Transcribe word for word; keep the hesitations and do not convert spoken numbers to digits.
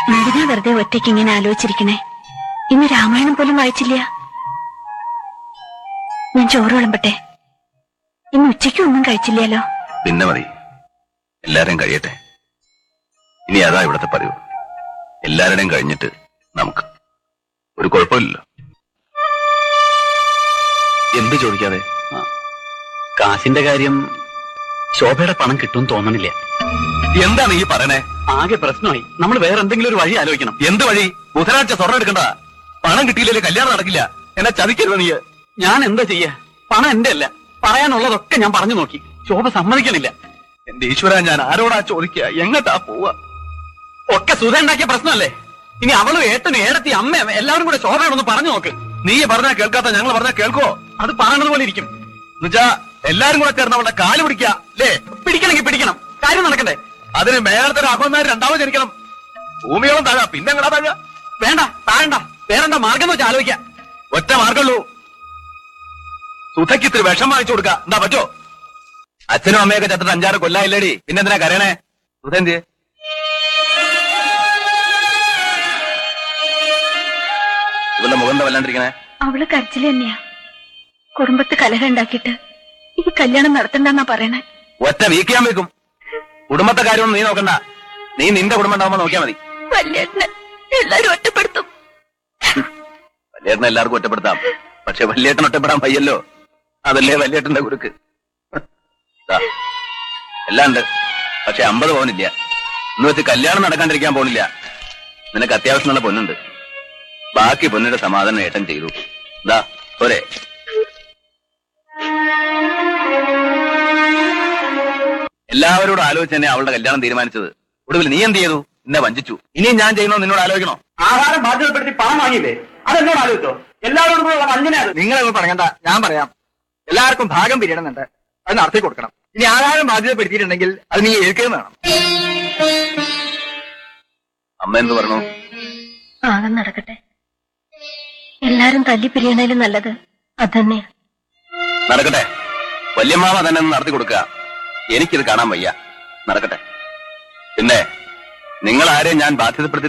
എന്തിനാ വെറുതെ ഒറ്റയ്ക്ക് ഇങ്ങനെ ആലോചിച്ചിരിക്കണേ? ഇന്ന് രാമായണം പോലും വായിച്ചില്ല. ഞാൻ ചോറ് വിളമ്പട്ടെ? ഇന്ന് ഉച്ചയ്ക്ക് ഒന്നും കഴിച്ചില്ലല്ലോ. പിന്നെ മതി, എല്ലാരും കഴിയട്ടെ. ഇനി അതാ ഇവിടത്തെ പതിവ്. എല്ലാവരുടെയും കഴിഞ്ഞിട്ട് നമുക്ക് ഒരു കുഴപ്പമില്ലല്ലോ. എന്ത് ചോദിക്കാതെ? കാശിന്റെ കാര്യം ശോഭയുടെ പണം കിട്ടും തോന്നണില്ല. എന്താണ് ഈ പറയണേ? ആകെ പ്രശ്നമായി. നമ്മൾ വേറെ എന്തെങ്കിലും ഒരു വഴി ആലോചിക്കണം. എന്ത് വഴി? ബുധനാഴ്ച സ്വർണ്ണം എടുക്കണ്ട. പണം കിട്ടിയില്ലേ കല്യാണം നടക്കില്ല. എന്നെ ചതിക്കരുത് നീ. ഞാൻ എന്താ ചെയ്യാ? പണം എന്റെ അല്ല. പറയാനുള്ളതൊക്കെ ഞാൻ പറഞ്ഞു നോക്കി. ശോഭ സമ്മതിക്കണില്ല. എന്റെ ഈശ്വര, ഞാൻ ആരോടാ ചോദിക്കുക? എങ്ങട്ടാ പോവാ? ഒക്കെ സുധ ഉണ്ടാക്കിയ പ്രശ്നമല്ലേ? ഇനി അവളും ഏട്ടനും ഏടത്തി അമ്മയും എല്ലാവരും കൂടെ ശോഭയോടൊന്ന് പറഞ്ഞു നോക്ക്. നീ പറഞ്ഞാ കേൾക്കാത്ത ഞങ്ങൾ പറഞ്ഞാ കേൾക്കോ? അത് പറയണത് പോലെ ഇരിക്കും. എന്നുവെച്ചാ എല്ലാരും കൂടെ ചേർന്ന് അവളുടെ കാല് പിടിക്കുക അല്ലേ? പിടിക്കണമെങ്കിൽ പിടിക്കണം. കാര്യം നടക്കണ്ടേ? അതിന് മേളത്തിന് അഹമ്മദ് രണ്ടാമത് ജനിക്കണം. ഭൂമിയോളം താഴാ, പിന്നെ എങ്ങടാ താഴാ? വേണ്ട, താഴണ്ട. വേറെന്താ മാർഗം വെച്ച് ആലോചിക്കാം. ഒറ്റ മാർഗമുള്ളൂ. സുധയ്ക്ക് ഇത്തിരി വിഷം വാങ്ങിച്ചു കൊടുക്ക. എന്താ പറ്റോ? അച്ഛനും അമ്മയൊക്കെ ചത്തിട്ട് അഞ്ചാറ് കൊല്ലായില്ലേടി, പിന്നെന്തിനാ കരയണേ? സുധ എന്ത്? ഇവളുടെ മുഖം വല്ലാണ്ടിരിക്കണേ. അവള് കരച്ചില് തന്നെയാ. കുടുംബത്ത് കലഹം ഉണ്ടാക്കിയിട്ട് ഈ കല്യാണം നടത്തണ്ടെന്നാ പറയണേ. ഒറ്റ വീക്കിയാൻ വെക്കും. കുടുംബത്തെ കാര്യമൊന്നും നീ നോക്കണ്ട. നീ നിന്റെ കുടുംബം ഉണ്ടാവുമ്പോ നോക്കിയാ മതി. വല്യേട്ടനെ എല്ലാരും ഒറ്റപ്പെടുത്തും. വല്യേട്ടനെ എല്ലാവർക്കും ഒറ്റപ്പെടുത്താം. പക്ഷെ വല്യേട്ടൻ ഒറ്റപ്പെടാൻ വയ്യല്ലോ. അതല്ലേ വല്യേട്ടന്റെ കുരുക്ക്. എല്ലാം ഉണ്ട്, പക്ഷെ അമ്പത് പവനില്ല. എന്ന് വെച്ച് കല്യാണം നടക്കാണ്ടിരിക്കാൻ പോണില്ല. നിനക്ക് അത്യാവശ്യമുള്ള പൊന്നുണ്ട്. ബാക്കി പൊന്നിന്റെ സമാധാനം ഏട്ടൻ ചെയ്തു. ഇതാ പോരെ. എല്ലാവരോടും ആലോചിച്ച് തന്നെ അവളുടെ കല്യാണം തീരുമാനിച്ചത്. ഒടുവിൽ നീ എന്ത് ചെയ്തു? എന്നെ വഞ്ചിച്ചു. ഇനിയും ഞാൻ ചെയ്യുന്നോ നിന്നോട് ആലോചിക്കണോ? ആഹാരം ബാധ്യതപ്പെടുത്തി പണം വാങ്ങിയില്ലേ? അതെന്നോട് ആലോചിച്ചോ? എല്ലാവരോടും കൂടെ വഞ്ചനയാണ്. നിങ്ങളൊന്നും പറയണ്ട, ഞാൻ പറയാം. എല്ലാവർക്കും ഭാഗം പിരിയണമെന്നുണ്ട്. അത് നടത്തി കൊടുക്കണം. ഇനി ആഹാരം ബാധ്യതപ്പെടുത്തിയിട്ടുണ്ടെങ്കിൽ അത് നീ ഏൽക്കുകയും വേണം. അമ്മ എന്ത് പറഞ്ഞു? ആകെ നടക്കട്ടെ. എല്ലാരും തല്ലി പിരിയണേലും നല്ലത് അതന്നെയാ. നടക്കട്ടെ. വല്യമ്മാവ തന്നെ ഒന്ന് നടത്തി കൊടുക്കുക. എനിക്കിത് കാണാൻ വയ്യ. നടക്കട്ടെ. പിന്നെ നിങ്ങൾ ആരെയും ഞാൻ ബാധ്യതപ്പെടുത്തി